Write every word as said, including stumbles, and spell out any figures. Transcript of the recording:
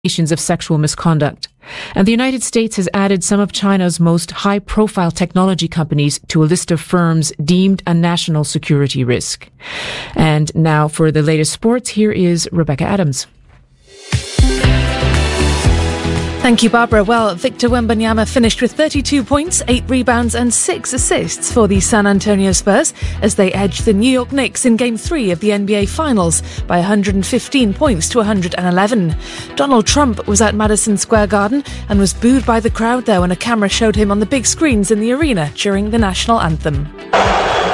of sexual misconduct. And the United States has added some of China's most high-profile technology companies to a list of firms deemed a national security risk. And now for the latest sports, here is Rebecca Adams. Thank you, Barbara. Well, Victor Wembanyama finished with thirty-two points, eight rebounds and six assists for the San Antonio Spurs as they edged the New York Knicks in Game three of the N B A Finals by one hundred fifteen points to one hundred eleven. Donald Trump was at Madison Square Garden and was booed by the crowd there when a camera showed him on the big screens in the arena during the national anthem.